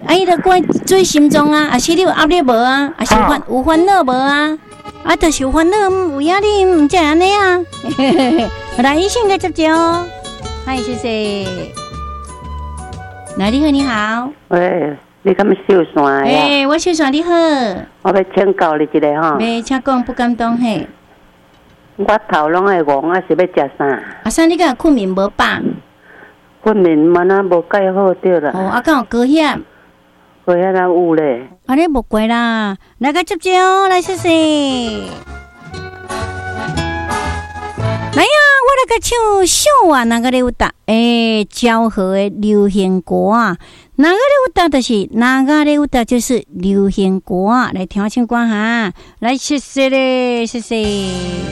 伊个歌最心中啊，是你有压力无啊？是有烦恼无啊？就是有烦恼，有压力，唔才安尼啊。来，医生个接接哦。嗨，谢谢。来，你好，你好。 喂，你敢收线呀？ 我收线，你好。 我要请教你一个吼。 请讲，不敢当嘿。 我头拢会戆，是要食啥？ 啥？你敢困眠无饱？ 困眠嘛那无介好对啦。 敢有高血？ 高血压有咧。 你无怪啦，来个接接哦，来谢谢。来呀，我来个唱小啊，那个有答昭和的流行歌啊，那个有答就是那个有答就是流行歌啊，来听唱歌哈，来谢谢咧，谢谢。